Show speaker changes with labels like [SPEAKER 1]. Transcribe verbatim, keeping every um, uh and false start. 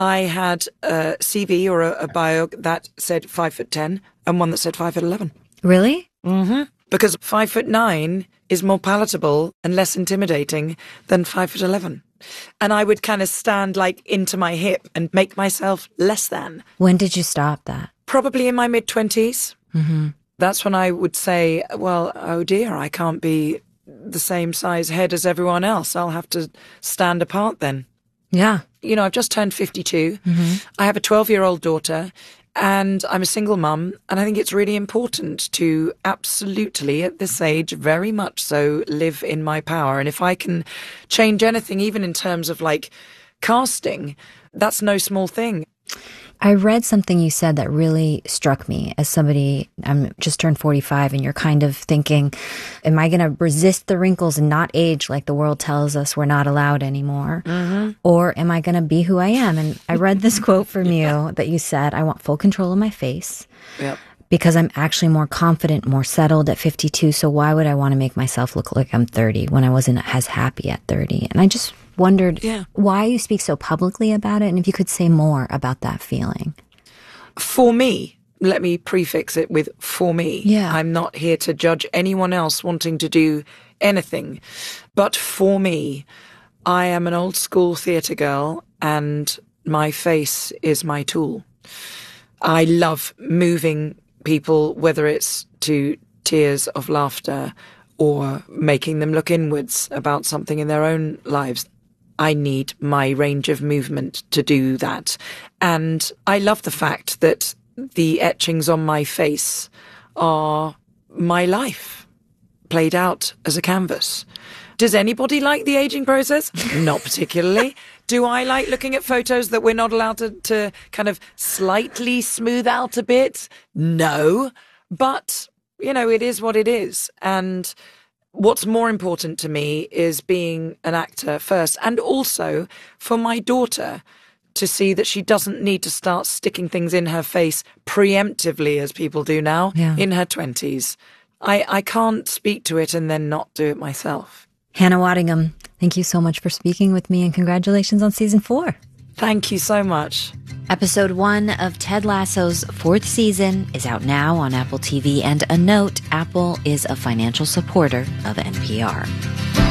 [SPEAKER 1] I had a C V or a, a bio that said five foot ten and one that said five foot eleven.
[SPEAKER 2] Really?
[SPEAKER 1] Mm-hmm. Because five foot nine is more palatable and less intimidating than five foot eleven. And I would kind of stand like into my hip and make myself less than.
[SPEAKER 2] When did you stop that?
[SPEAKER 1] Probably in my mid twenties.
[SPEAKER 2] Mm-hmm.
[SPEAKER 1] That's when I would say, well, oh dear, I can't be the same size head as everyone else. I'll have to stand apart then.
[SPEAKER 2] Yeah.
[SPEAKER 1] You know, I've just turned fifty-two.
[SPEAKER 2] Mm-hmm.
[SPEAKER 1] I have a twelve-year-old daughter. And I'm a single mum, and I think it's really important to absolutely, at this age, very much so, live in my power. And if I can change anything, even in terms of like casting, that's no small thing.
[SPEAKER 2] I read something you said that really struck me as somebody, I'm just turned forty-five, and you're kind of thinking, am I going to resist the wrinkles and not age like the world tells us we're not allowed anymore? Mm-hmm. Or am I going to be who I am? And I read this quote from yeah. you that you said, I want full control of my face.
[SPEAKER 1] Yep.
[SPEAKER 2] Because I'm actually more confident, more settled at fifty-two. So why would I want to make myself look like I'm thirty when I wasn't as happy at thirty? And I just wondered
[SPEAKER 1] yeah.
[SPEAKER 2] why you speak so publicly about it, and if you could say more about that feeling.
[SPEAKER 1] For me, let me prefix it with for me.
[SPEAKER 2] Yeah.
[SPEAKER 1] I'm not here to judge anyone else wanting to do anything. But for me, I am an old school theatre girl, and my face is my tool. I love moving people, whether it's to tears of laughter or making them look inwards about something in their own lives. I need my range of movement to do that. And I love the fact that the etchings on my face are my life played out as a canvas. Does anybody like the aging process? Not particularly. Do I like looking at photos that we're not allowed to, to kind of slightly smooth out a bit? No. But, you know, it is what it is. And what's more important to me is being an actor first, and also for my daughter to see that she doesn't need to start sticking things in her face preemptively, as people do now,
[SPEAKER 2] yeah.
[SPEAKER 1] in her twenties. I, I can't speak to it and then not do it myself.
[SPEAKER 2] Hannah Waddingham, thank you so much for speaking with me, and congratulations on season four.
[SPEAKER 1] Thank you so much.
[SPEAKER 2] Episode one of Ted Lasso's fourth season is out now on Apple T V. And a note, Apple is a financial supporter of N P R.